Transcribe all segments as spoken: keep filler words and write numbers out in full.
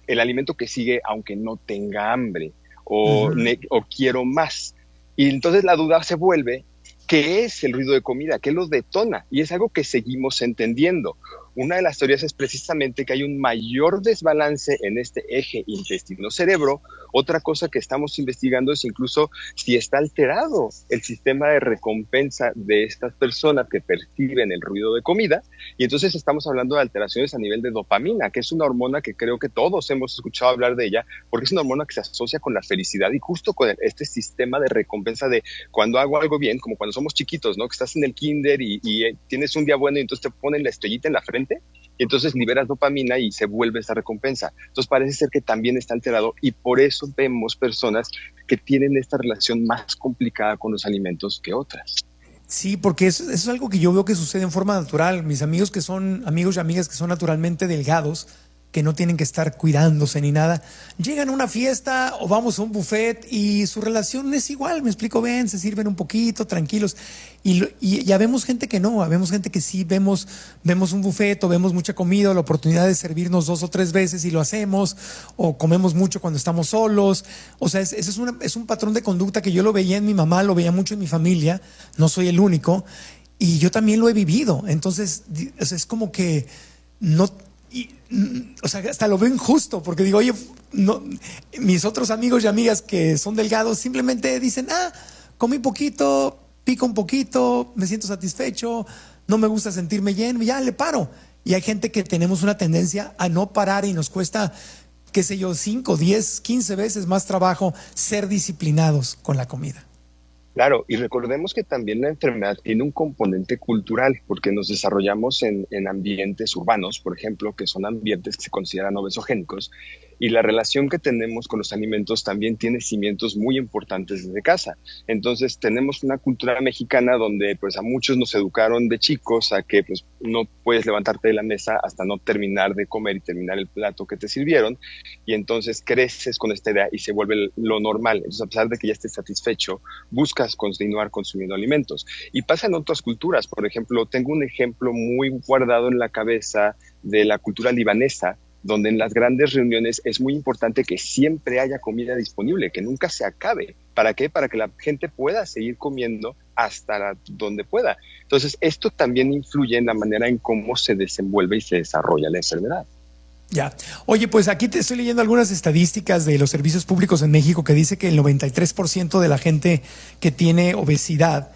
el alimento que sigue aunque no tenga hambre o, Ujú. ne- o quiero más. Y entonces la duda se vuelve, ¿qué es el ruido de comida? ¿Qué lo detona? Y es algo que seguimos entendiendo. Una de las teorías es precisamente que hay un mayor desbalance en este eje intestino-cerebro. Otra cosa que estamos investigando es incluso si está alterado el sistema de recompensa de estas personas que perciben el ruido de comida. Y entonces estamos hablando de alteraciones a nivel de dopamina, que es una hormona que creo que todos hemos escuchado hablar de ella, porque es una hormona que se asocia con la felicidad y justo con este sistema de recompensa de cuando hago algo bien, como cuando somos chiquitos, ¿no? Que estás en el kinder y, y eh, tienes un día bueno y entonces te ponen la estrellita en la frente y entonces liberas dopamina y se vuelve esa recompensa. Entonces parece ser que también está alterado y por eso vemos personas que tienen esta relación más complicada con los alimentos que otras. Sí, porque eso, eso es algo que yo veo que sucede en forma natural. Mis amigos que son, amigos y amigas que son naturalmente delgados, que no tienen que estar cuidándose ni nada, llegan a una fiesta o vamos a un buffet y su relación es igual, me explico bien, se sirven un poquito, tranquilos. Y, lo- y ya vemos gente que no, vemos gente que sí, vemos, vemos un buffet o vemos mucha comida o la oportunidad de servirnos dos o tres veces y lo hacemos, o comemos mucho cuando estamos solos. O sea, es, ese es, una- es un patrón de conducta que yo lo veía en mi mamá, lo veía mucho en mi familia, no soy el único, y yo también lo he vivido. Entonces, di- o sea, es como que no, y, mm, o sea, hasta lo veo injusto, porque digo, oye, no, mis otros amigos y amigas que son delgados simplemente dicen, ah, comí poquito, pico un poquito, me siento satisfecho, no me gusta sentirme lleno, ya le paro. Y hay gente que tenemos una tendencia a no parar y nos cuesta, qué sé yo, cinco, diez, quince veces más trabajo ser disciplinados con la comida. Claro, y recordemos que también la enfermedad tiene un componente cultural, porque nos desarrollamos en, en ambientes urbanos, por ejemplo, que son ambientes que se consideran obesogénicos, y la relación que tenemos con los alimentos también tiene cimientos muy importantes desde casa. Entonces, tenemos una cultura mexicana donde pues a muchos nos educaron de chicos a que pues no puedes levantarte de la mesa hasta no terminar de comer y terminar el plato que te sirvieron, y entonces creces con esta idea y se vuelve lo normal. Entonces, a pesar de que ya estés satisfecho, buscas continuar consumiendo alimentos. Y pasa en otras culturas. Por ejemplo, tengo un ejemplo muy guardado en la cabeza de la cultura libanesa, donde en las grandes reuniones es muy importante que siempre haya comida disponible, que nunca se acabe. ¿Para qué? Para que la gente pueda seguir comiendo hasta la, donde pueda. Entonces, esto también influye en la manera en cómo se desenvuelve y se desarrolla la enfermedad. Ya. Oye, pues aquí te estoy leyendo algunas estadísticas de los servicios públicos en México que dice que el noventa y tres por ciento de la gente que tiene obesidad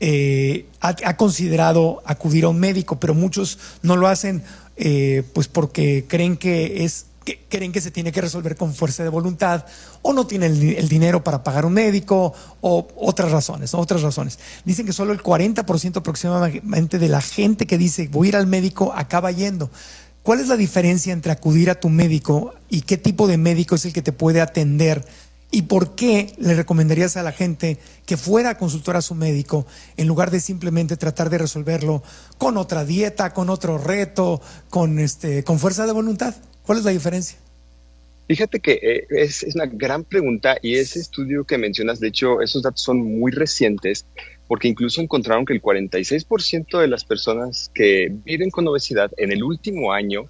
eh, ha, ha considerado acudir a un médico, pero muchos no lo hacen eh, pues porque creen que es que creen que se tiene que resolver con fuerza de voluntad o no tienen el, el dinero para pagar un médico o otras razones, ¿no? Otras razones. Dicen que solo el cuarenta por ciento aproximadamente de la gente que dice voy a ir al médico acaba yendo. ¿Cuál es la diferencia entre acudir a tu médico y qué tipo de médico es el que te puede atender? ¿Y por qué le recomendarías a la gente que fuera a consultar a su médico en lugar de simplemente tratar de resolverlo con otra dieta, con otro reto, con, este, con fuerza de voluntad? ¿Cuál es la diferencia? Fíjate que eh, es, es una gran pregunta y ese estudio que mencionas, de hecho, esos datos son muy recientes porque incluso encontraron que el cuarenta y seis por ciento de las personas que viven con obesidad en el último año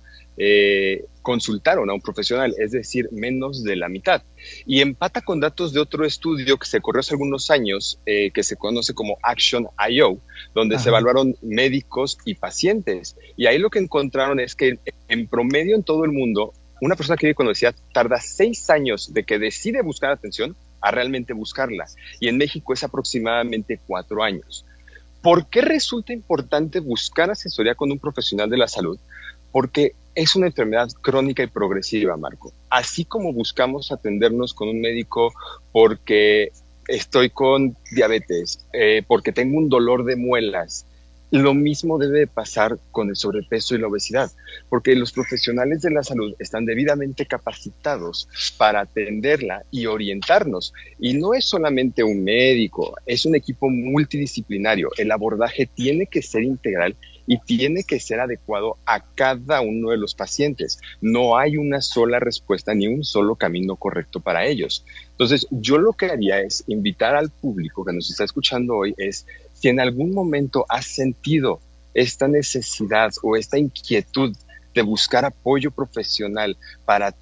eh, consultaron a un profesional, es decir, menos de la mitad. Y empata con datos de otro estudio que se corrió hace algunos años, eh, que se conoce como Action I O, donde se Ajá. evaluaron médicos y pacientes. Y ahí lo que encontraron es que en promedio en todo el mundo, una persona que vive con obesidad tarda seis años de que decide buscar atención a realmente buscarla. Y en México es aproximadamente cuatro años. ¿Por qué resulta importante buscar asesoría con un profesional de la salud? Porque es una enfermedad crónica y progresiva, Marco. Así como buscamos atendernos con un médico porque estoy con diabetes, eh, porque tengo un dolor de muelas, lo mismo debe pasar con el sobrepeso y la obesidad, porque los profesionales de la salud están debidamente capacitados para atenderla y orientarnos. Y no es solamente un médico, es un equipo multidisciplinario. El abordaje tiene que ser integral y tiene que ser adecuado a cada uno de los pacientes. No hay una sola respuesta ni un solo camino correcto para ellos. Entonces, yo lo que haría es invitar al público que nos está escuchando hoy es, si en algún momento has sentido esta necesidad o esta inquietud de buscar apoyo profesional para